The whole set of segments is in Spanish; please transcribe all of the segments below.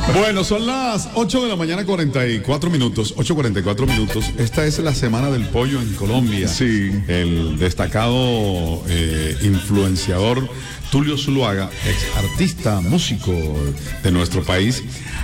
Bueno, son las 8 de la mañana, 44 minutos, 8:44 minutos. Esta es la Semana del Pollo en Colombia. Sí. El destacado influenciador Tulio Zuluaga, ex artista, músico de nuestro país,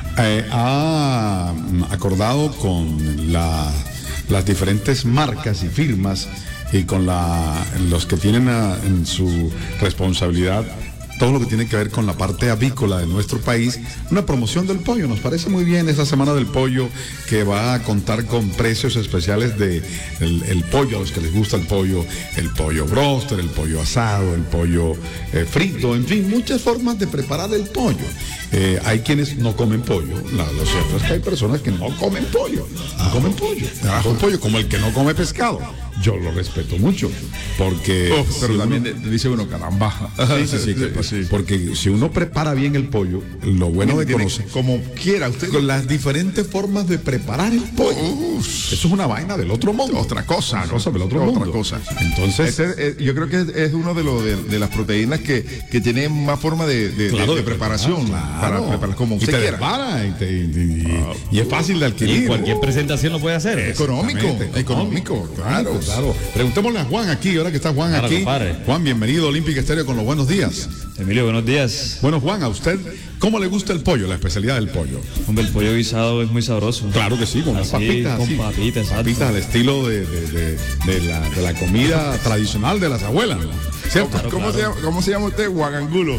ha acordado con las diferentes marcas y firmas y con los que tienen en su responsabilidad todo lo que tiene que ver con la parte avícola de nuestro país, una promoción del pollo. Nos parece muy bien esa Semana del Pollo, que va a contar con precios especiales de el pollo, a los que les gusta el pollo broster, el pollo asado, el pollo frito, en fin, muchas formas de preparar el pollo. Hay quienes no comen pollo. Lo cierto es que hay personas que no comen pollo. No comen pollo, como el que no come pescado. Yo lo respeto mucho, porque pero también dice uno, caramba. Sí. Porque si uno prepara bien el pollo, lo bueno de conocer, como quiera usted, con las diferentes formas de preparar el pollo, eso es una vaina del otro mundo. Otra cosa, ¿no? Del otro mundo. Otra cosa. Entonces, yo creo que es uno de las proteínas que tienen más forma de preparación, para preparar como usted quiera. Prepara y es fácil de adquirir. Y cualquier presentación lo puede hacer. Económico, claro. Preguntémosle a Juan aquí, ahora que está Juan aquí. Compadre. Juan, bienvenido a Olímpica Estéreo con los buenos días. Emilio, buenos días. Bueno, Juan, ¿a usted cómo le gusta el pollo, la especialidad del pollo? Hombre, el pollo guisado es muy sabroso. Claro que sí, con Así, papitas. con así. papitas, exacto. Papitas al estilo de la comida tradicional de las abuelas, ¿no? ¿Cierto? Claro, ¿Cómo se llama usted? Guagangulo.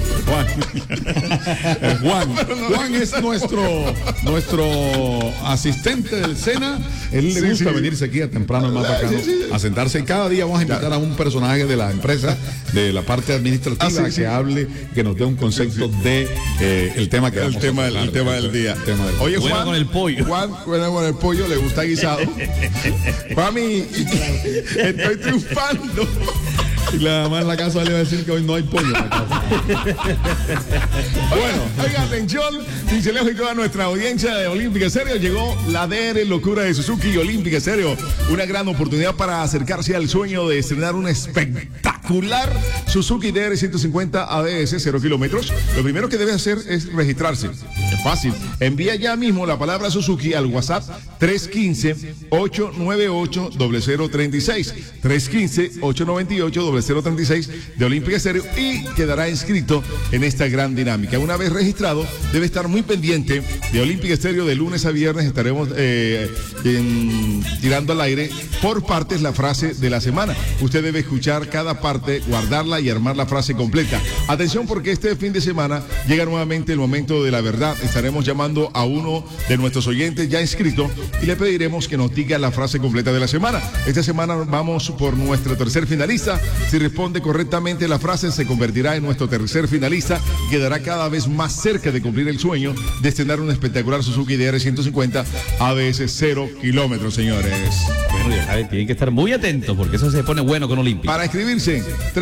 Juan es nuestro asistente del SENA. Él le gusta venirse aquí a temprano, más bacano, a sentarse. Y cada día vamos a invitar a un personaje de la empresa, de la parte administrativa, que hable, que nos dé un concepto de el tema que vamos a tema del día. Oye, Bueno Juan, con el pollo. Juan, bueno con el pollo, le gusta guisado. Mami, estoy triunfando. Y la mamá en la casa le va a decir que hoy no hay pollo en la casa. Oiga, atención, Cincelejo y toda nuestra audiencia de Olímpica Estéreo. Llegó la DR Locura de Suzuki y Olímpica Estéreo. Una gran oportunidad para acercarse al sueño de estrenar un espectacular Suzuki DR 150 ABS 0 kilómetros. Lo primero que debe hacer es registrarse. Es fácil. Envía ya mismo la palabra Suzuki al WhatsApp 315-898-0036. 315-898-0036 de Olímpica Estéreo y quedará inscrito en esta gran dinámica. Una vez registrado, debe estar muy pendiente de Olímpica Estéreo. De lunes a viernes estaremos tirando al aire por partes la frase de la semana. Usted debe escuchar cada parte, guardarla y armar la frase completa. Atención, porque este fin de semana llega nuevamente el momento de la verdad. Estaremos llamando a uno de nuestros oyentes ya inscrito y le pediremos que nos diga la frase completa de la semana. Esta semana vamos por nuestro tercer finalista. Si responde correctamente la frase, se convertirá en nuestro tercer finalista y quedará cada vez más cerca de cumplir el sueño de estrenar un espectacular Suzuki DR 150 ABS 0 kilómetros, señores. Bueno, ya saben, tienen que estar muy atentos porque eso se pone bueno con Olímpica. Para inscribirse,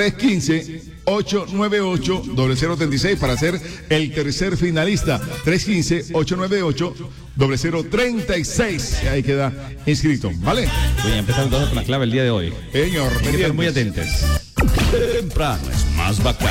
315-898-0036 para ser el tercer finalista. 315-898-0036. Ahí queda inscrito, ¿vale? Voy a empezar entonces con la clave el día de hoy. Señor, Tienen que estar muy atentos. Temprano es más bacano.